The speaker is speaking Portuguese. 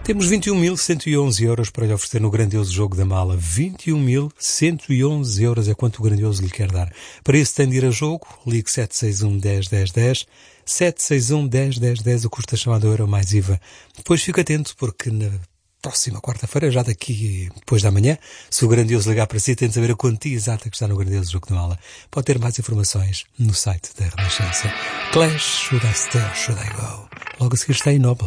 Temos 21.111 euros para lhe oferecer no grandioso jogo da mala. 21.111 euros é quanto o grandioso lhe quer dar. Para isso tem de ir a jogo, ligue 761 10 10 10, 761 10 10 10, o custo da chamada euro mais IVA. Depois fique atento, porque na próxima quarta-feira, já daqui depois da manhã, se o grandioso ligar para si, tem de saber a quantia exata que está no grandioso jogo da mala. Pode ter mais informações no site da Renascença. Clash, Should I Stay or Should I Go? Logo a seguir está Inoble.